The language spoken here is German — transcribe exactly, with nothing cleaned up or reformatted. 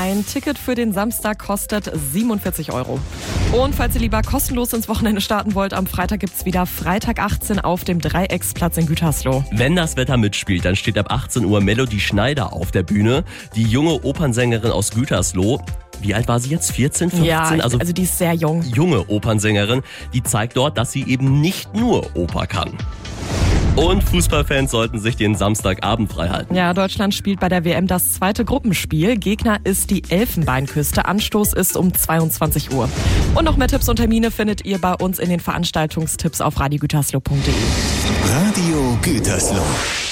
Ein Ticket für den Samstag kostet siebenundvierzig Euro. Und falls ihr lieber kostenlos ins Wochenende starten wollt, am Freitag gibt's wieder Freitag achtzehn auf dem Dreiecksplatz in Gütersloh. Wenn das Wetter mitspielt, dann steht ab achtzehn Uhr Melody Schneider auf der Bühne. Die junge Opernsängerin aus Gütersloh. Wie alt war sie jetzt? vierzehn, fünfzehn? Ja, also, also die ist sehr jung. Junge Opernsängerin, die zeigt dort, dass sie eben nicht nur Oper kann. Und Fußballfans sollten sich den Samstagabend frei halten. Ja, Deutschland spielt bei der W M das zweite Gruppenspiel. Gegner ist die Elfenbeinküste. Anstoß ist um zweiundzwanzig Uhr. Und noch mehr Tipps und Termine findet ihr bei uns in den Veranstaltungstipps auf radio gütersloh punkt de. Radio Gütersloh.